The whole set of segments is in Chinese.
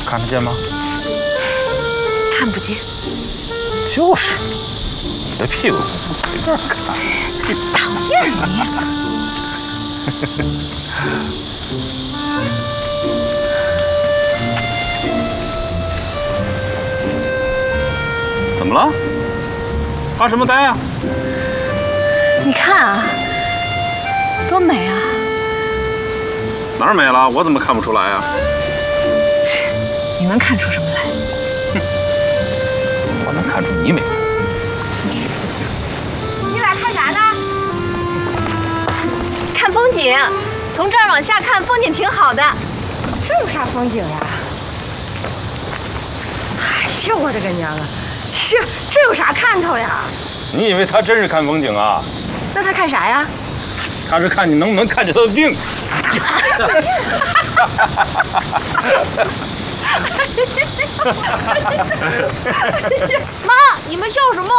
看得见吗？ 看不见。 就是，你这屁股随便看。 讨厌你！ 怎么了？发什么呆呀？ 你看啊，多美啊！ 哪儿美了？我怎么看不出来呀？ 你能看出什么来？ 哼，我能看出你美。 你俩看啥呢？看风景，从这儿往下看，风景挺好的。 这有啥风景呀？哎呀，我的个娘啊！这有啥看头呀？ 你以为他真是看风景啊？ 那他看啥呀？ 他是看你能不能看见他的病。 妈，你们笑什么？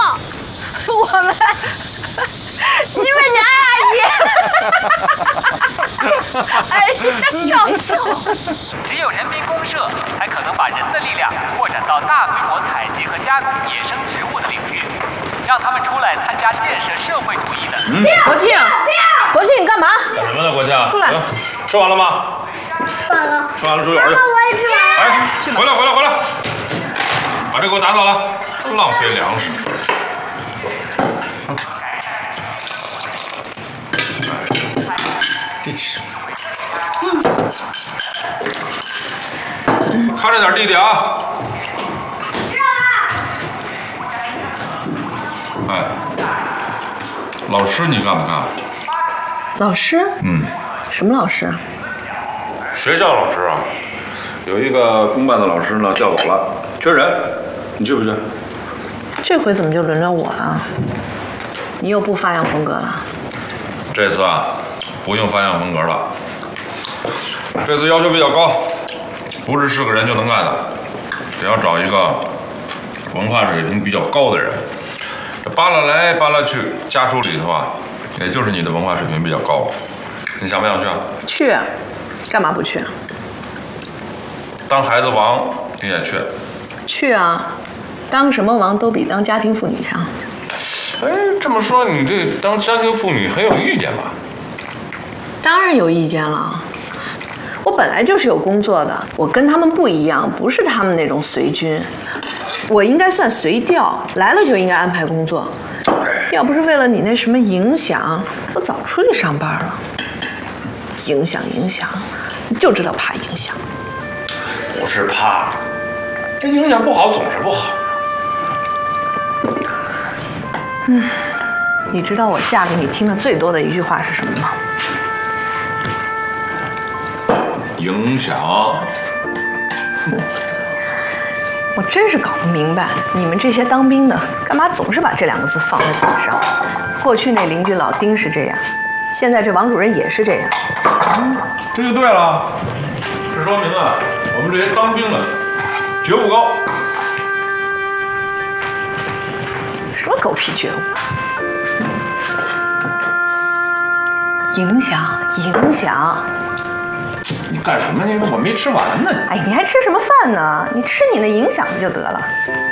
你们娘阿姨，哎呀，笑死我！ 只有人民公社才可能把人的力量扩展到大规模采集和加工野生植物的领域，让他们出来参加建设社会主义的。 国庆，国庆，你干嘛？ 干什么呢，国庆？ 出来。 吃完了吗？ 吃完了。 吃完了，出去玩去。 我也吃完了。 哎，回来，把这给我打扫了，浪费粮食。真是。看着点弟弟啊！哎，老师你干不干？ 老师？什么老师？ 学校老师啊，有一个公办的老师呢调走了，缺人，你去不去？ 这回怎么就轮到我了？你又不发扬风格了？ 这次啊，不用发扬风格了。这次要求比较高，不是个人就能干的，得要找一个文化水平比较高的人。这扒拉来扒拉去，家属里头啊，也就是你的文化水平比较高。你想不想去啊？ 去，干嘛不去？ 当孩子王你也去？ 去啊，当什么王都比当家庭妇女强。 哎，这么说你这当家庭妇女很有意见吧？ 当然有意见了。我本来就是有工作的，我跟他们不一样，不是他们那种随军，我应该算随调，来了就应该安排工作。要不是为了你那什么影响，我早出去上班了。影响，你就知道怕影响。 不是怕，这影响不好总是不好。 你知道我嫁给你听的最多的一句话是什么吗？ 影响。 我真是搞不明白，你们这些当兵的干嘛总是把这2个字放在嘴上？过去那邻居老丁是这样，现在这王主任也是这样。 这就对了，这说明啊，我们这些当兵的觉悟高。 什么狗屁觉悟？影响！ 你干什么呢？我没吃完呢。 哎，你还吃什么饭呢？你吃你的影响不就得了？